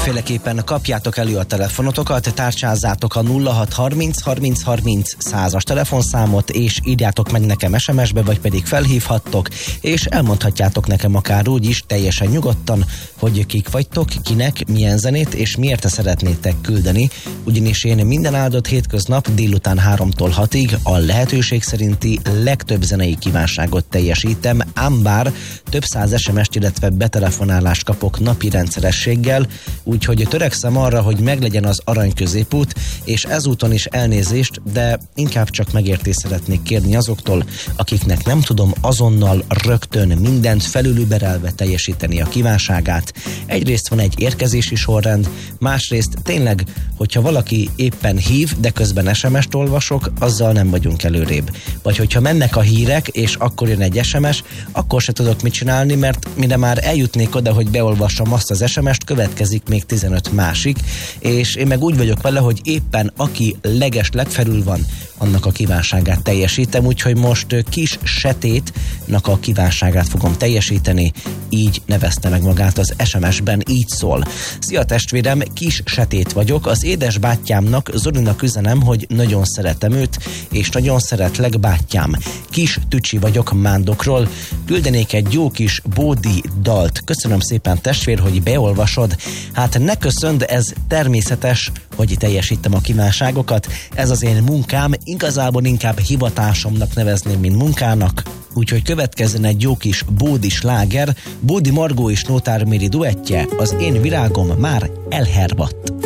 Mindenféleképpen kapjátok elő a telefonotokat, tárcsázzátok a 0630 30 30 100-as telefonszámot, és írjátok meg nekem SMS-be, vagy pedig felhívhattok, és elmondhatjátok nekem akár úgy is, teljesen nyugodtan, hogy kik vagytok, kinek, milyen zenét, és miért szeretnétek küldeni, ugyanis én minden áldott hétköznap délután 3-tól 6-ig a lehetőség szerinti legtöbb zenei kívánságot teljesítem, ám bár több száz SMS-t, illetve betelefonálást kapok napi rendszerességgel, úgyhogy törekszem arra, hogy meglegyen az arany középút, és ezúton is elnézést, de inkább csak megértést szeretnék kérni azoktól, akiknek nem tudom azonnal rögtön mindent felülüberelve teljesíteni a kívánságát. Egyrészt van egy érkezési sorrend, másrészt tényleg, hogyha valaki éppen hív, de közben SMS-t olvasok, azzal nem vagyunk előrébb. Vagy hogyha mennek a hírek, és akkor jön egy SMS, akkor se tudok mit csinálni, mert mire már eljutnék oda, hogy beolvassam azt az SMS-t, következik még 15 másik, és én meg úgy vagyok vele, hogy éppen aki legfelül van, annak a kívánságát teljesítem, úgyhogy most Kis Setétnak a kívánságát fogom teljesíteni, így nevezte meg magát az SMS-ben, így szól. Szia testvérem, Kis Setét vagyok, az édes bátyámnak, Zolinak üzenem, hogy nagyon szeretem őt, és nagyon szeretlek bátyám. Kis Tücsi vagyok Mándokról, küldenék egy jó kis bódi dalt. Köszönöm szépen testvér, hogy beolvasod. Hát ne köszönd, ez természetes, hogy teljesítem a kívánságokat. Ez az én munkám, igazából inkább hivatásomnak nevezném, mint munkának. Úgyhogy következzen egy jó kis bódi sláger, Bódi Margó és Nótár Méri duettje, az én virágom már elhervadt.